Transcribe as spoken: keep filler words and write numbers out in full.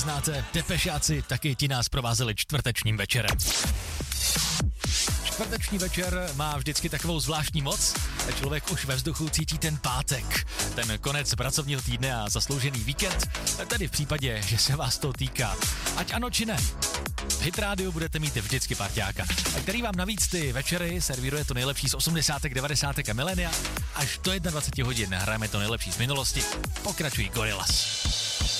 znáte, Depešáci, taky ti nás provázeli čtvrtečním večerem. Čtvrteční večer má vždycky takovou zvláštní moc, člověk už ve vzduchu cítí ten pátek, ten konec pracovního týdne a zasloužený víkend, tedy v případě, že se vás to týká. Ať ano či ne. V Hit rádiu budete mít vždycky parťáka, který vám navíc ty večery servíruje to nejlepší z osmdesátek, devadesátek a milénia. Až do dvacet jedna hodin hrajeme to nejlepší z minulosti. Pokračují Gorillaz.